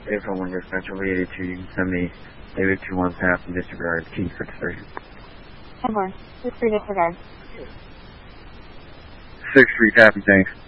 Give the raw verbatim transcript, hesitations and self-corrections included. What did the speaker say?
If I want to go Central eighty-two, you can send me eight two one pass and disregard T six three. ten four. six three disregard. six three, copy, thanks.